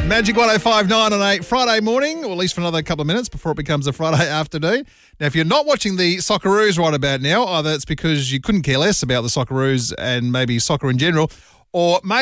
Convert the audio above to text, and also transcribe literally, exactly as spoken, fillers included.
Magic one oh five point nine on a Friday morning, or at least for another couple of minutes before it becomes a Friday afternoon. Now, if you're not watching the Socceroos right about now, either it's because you couldn't care less about the Socceroos and maybe soccer in general, or maybe